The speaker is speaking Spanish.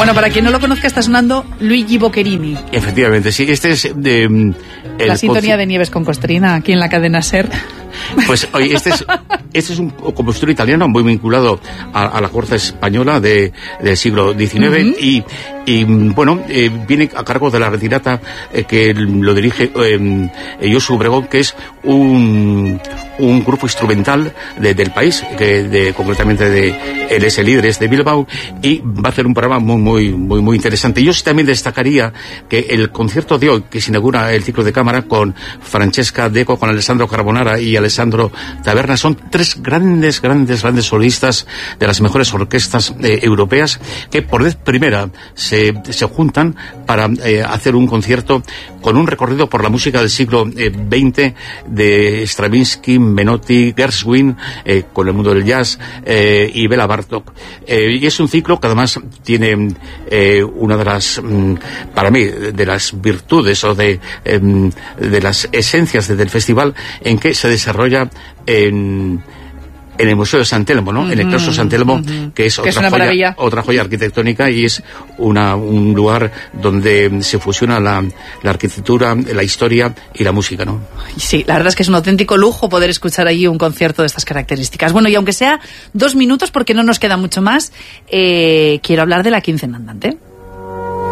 Bueno, para quien no lo conozca, está sonando Luigi Boccherini. Efectivamente, sí. Este es la sintonía de Nieves con Costrina, aquí en la cadena SER. Pues oye, este es un compositor italiano muy vinculado a la corte española del siglo XIX. Y bueno, viene a cargo de la retirata que lo dirige Josu Obregón, que es un grupo instrumental del país, concretamente de LS Líderes de Bilbao, y va a hacer un programa muy interesante. Yo sí también destacaría que el concierto de hoy, que se inaugura el ciclo de cámara con Francesca Deco, con Alessandro Carbonara y Alessandro Taberna, son tres grandes solistas de las mejores orquestas europeas, que por vez primera se juntan para hacer un concierto con un recorrido por la música del siglo XX, de Stravinsky, Menotti, Gershwin, con el mundo del jazz, y Bela Bartók. Y es un ciclo que además tiene una de las, para mí, de las virtudes o de las esencias del festival, en que se desarrolla en el Museo de San Telmo, ¿no? En el claustro San Telmo, que es otra joya arquitectónica, y es un lugar donde se fusiona la arquitectura, la historia y la música, ¿no? Sí, la verdad es que es un auténtico lujo poder escuchar allí un concierto de estas características. Bueno, y aunque sea 2 minutos, porque no nos queda mucho más, quiero hablar de la quincena andante.